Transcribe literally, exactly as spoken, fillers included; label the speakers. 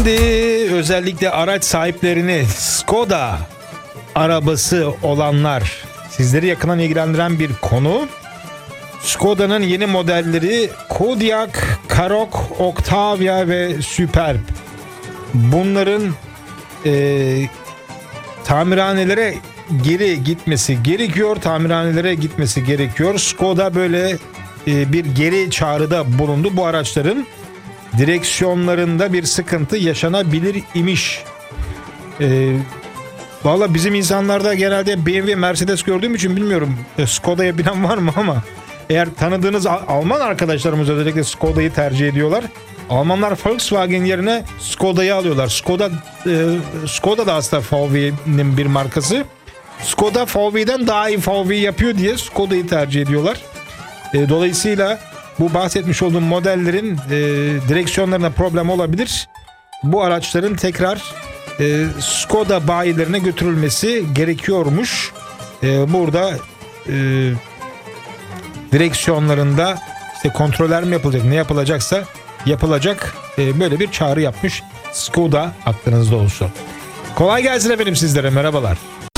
Speaker 1: Özellikle araç sahiplerini, Skoda arabası olanlar, sizleri yakından ilgilendiren bir konu. Skoda'nın yeni modelleri Kodiaq, Karoq, Octavia ve Superb. Bunların e, tamirhanelere geri gitmesi gerekiyor. Tamirhanelere gitmesi gerekiyor. Skoda böyle e, bir geri çağrıda bulundu. Bu araçların direksiyonlarında bir sıkıntı yaşanabilir imiş. E, Valla bizim insanlarda genelde B M W, Mercedes gördüğüm için bilmiyorum. E, Skoda'ya binen var mı ama eğer tanıdığınız Alman arkadaşlarımız özellikle Skoda'yı tercih ediyorlar. Almanlar Volkswagen yerine Skoda'yı alıyorlar. Skoda e, Skoda da aslında V W'nin bir markası. Skoda V W'den daha iyi V W yapıyor diye Skoda'yı tercih ediyorlar. E, dolayısıyla bu bahsetmiş olduğum modellerin e, direksiyonlarına problem olabilir. Bu araçların tekrar e, Skoda bayilerine götürülmesi gerekiyormuş. E, burada e, direksiyonlarında işte kontroller mi yapılacak, ne yapılacaksa yapılacak, e, böyle bir çağrı yapmış Skoda, aklınızda olsun. Kolay gelsin efendim sizlere, merhabalar.